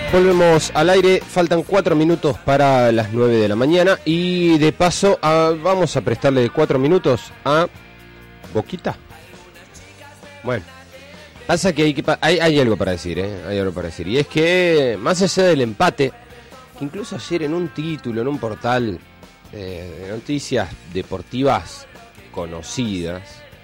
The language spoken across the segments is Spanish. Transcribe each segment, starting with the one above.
Volvemos al aire, faltan 4 minutos para las 9 de la mañana y de paso vamos a prestarle 4 minutos a Boquita. Bueno, pasa que hay algo para decir, hay algo para decir, y es que más allá del empate, que incluso ayer en un título, en un portal de noticias deportivas conocido,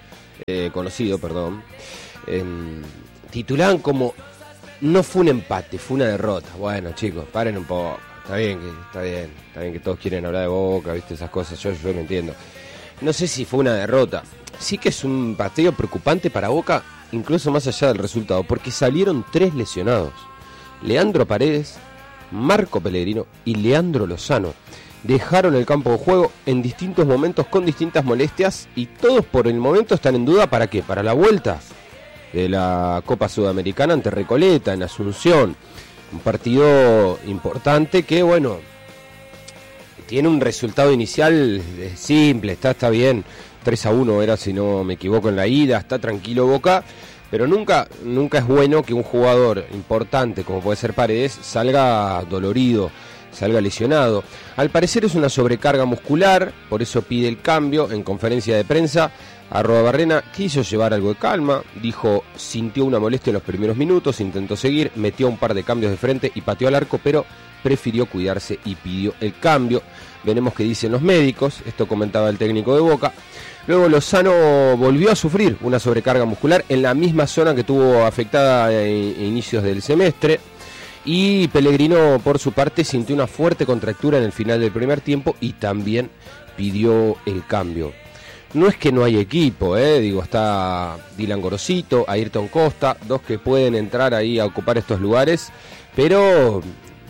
titulaban como no fue un empate, fue una derrota. Bueno, chicos, paren un poco. Está bien que todos quieren hablar de Boca, viste, esas cosas, yo lo entiendo. No sé si fue una derrota. Sí que es un partido preocupante para Boca, incluso más allá del resultado, porque salieron 3 lesionados. Leandro Paredes, Marco Pellegrino y Leandro Lozano. Dejaron el campo de juego en distintos momentos con distintas molestias y todos por el momento están en duda. ¿Para qué? Para la vuelta de la Copa Sudamericana ante Recoleta en Asunción, un partido importante que, bueno, tiene un resultado inicial simple, está bien, 3-1 era, si no me equivoco, en la ida, está tranquilo Boca, pero nunca es bueno que un jugador importante como puede ser Paredes salga dolorido, salga lesionado. Al parecer es una sobrecarga muscular, por eso pide el cambio. En conferencia de prensa, Arruabarrena quiso llevar algo de calma, dijo, sintió una molestia en los primeros minutos, intentó seguir, metió un par de cambios de frente y pateó al arco, pero prefirió cuidarse y pidió el cambio. Veremos qué dicen los médicos, esto comentaba el técnico de Boca. Luego Lozano volvió a sufrir una sobrecarga muscular en la misma zona que tuvo afectada a inicios del semestre. Y Pellegrino, por su parte, sintió una fuerte contractura en el final del primer tiempo y también pidió el cambio. No es que no hay equipo, está Dylan Gorosito, Ayrton Costa, 2 que pueden entrar ahí a ocupar estos lugares, pero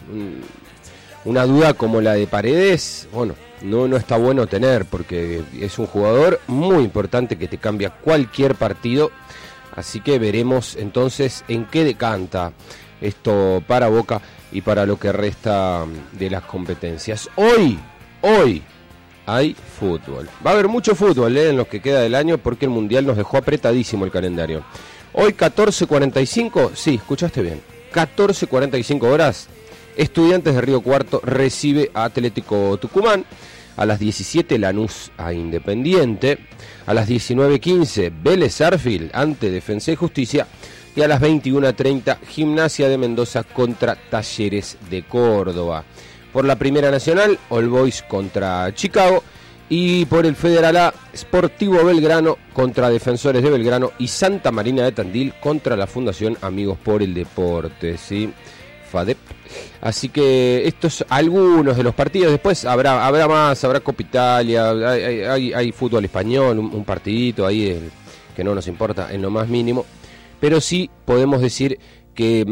una duda como la de Paredes, bueno, no está bueno tener, porque es un jugador muy importante que te cambia cualquier partido, así que veremos entonces en qué decanta esto para Boca y para lo que resta de las competencias. Hoy hay fútbol. Va a haber mucho fútbol en los que queda del año, porque el Mundial nos dejó apretadísimo el calendario. Hoy 14:45, sí, escuchaste bien, 14:45 horas, Estudiantes de Río Cuarto recibe a Atlético Tucumán. A las 17 Lanús a Independiente. A las 19:15 Vélez Sarsfield ante Defensa y Justicia. Y a las 21:30 Gimnasia de Mendoza contra Talleres de Córdoba. Por la Primera Nacional, All Boys contra Chicago. Y por el Federal A, Sportivo Belgrano contra Defensores de Belgrano. Y Santa Marina de Tandil contra la Fundación Amigos por el Deporte, ¿sí? FADEP. Así que estos algunos de los partidos. Después habrá más, habrá Copa Italia, hay fútbol español, un partidito ahí que no nos importa en lo más mínimo. Pero sí podemos decir que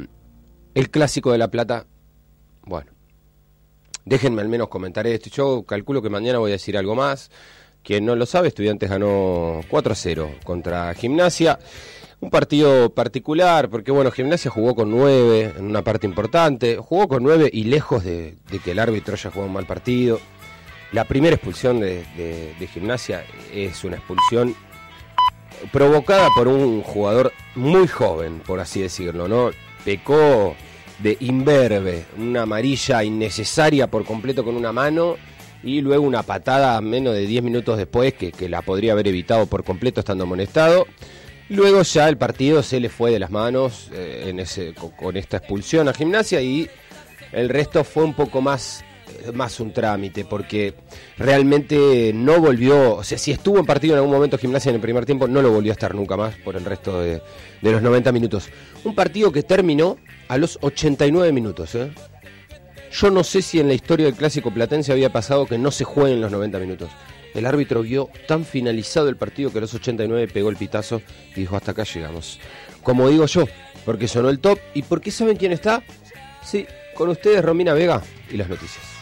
el Clásico de La Plata, bueno, déjenme al menos comentar esto. Yo calculo que mañana voy a decir algo más. Quien no lo sabe, Estudiantes ganó 4-0 contra Gimnasia. Un partido particular, porque bueno, Gimnasia jugó con 9 en una parte importante. Jugó con 9 y lejos de que el árbitro haya jugado un mal partido. La primera expulsión de Gimnasia es una expulsión provocada por un jugador muy joven, por así decirlo, ¿no? Pecó de imberbe, una amarilla innecesaria por completo con una mano, y luego una patada menos de 10 minutos después que la podría haber evitado por completo estando amonestado. Luego ya el partido se le fue de las manos con esta expulsión a Gimnasia, y el resto fue un poco más un trámite, porque realmente no volvió, o sea, si estuvo en partido en algún momento Gimnasia en el primer tiempo, no lo volvió a estar nunca más por el resto de los 90 minutos. Un partido que terminó a los 89 minutos. Yo no sé si en la historia del Clásico Platense había pasado que no se jueguen en los 90 minutos. El árbitro vio tan finalizado el partido que a los 89 pegó el pitazo y dijo, hasta acá llegamos. Como digo yo, porque sonó el top. ¿Y por qué saben quién está? Sí, con ustedes Romina Vega y las noticias.